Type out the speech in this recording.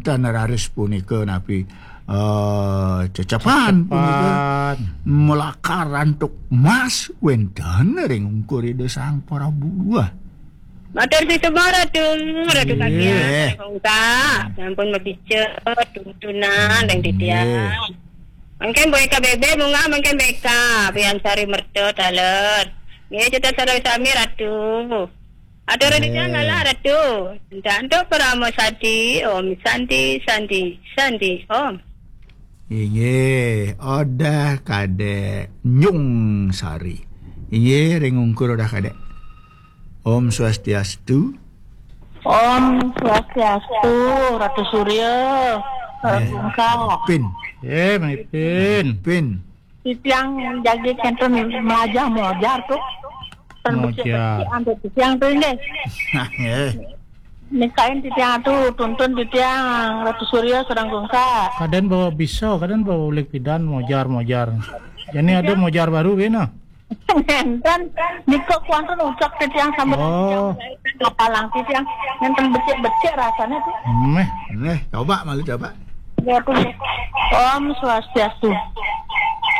Enten raris punika napi cecapan punika melakaran tuk mas wenten ring ungkur ide sang para buah. Matur si semua ratu kagian kongka, ampun mabice, tuntunan dan titiang. Mungkin boy KBB bunga mungkin beka, pian sari merto taler. Nge kita sarai sami ratu. Ada raditya ngalah ratu. Danto paramo sadi, om santi om. Inge odah kade nyung sari. Inge ring ungkur odah kade. Om Swastiastu. Om Swastiastu, Ratu Surya. Pin. Maipin. Pin. Tiang jaga kantor mojar tuh. Mojar. Ambil tiang tuh ini. Nikahin tiang tuh, tuntun tiang Ratu Surya sedang gongsa. Kadang bawa bisa, kadang bawa ulik pidan mojar. Jadi ada mojar baru gini. Nenten niko kuantan ucap tiang sambil kepalang tiang nenten becek rasanya tuh. Coba malu coba. Ya tuh. Om Swastiastu.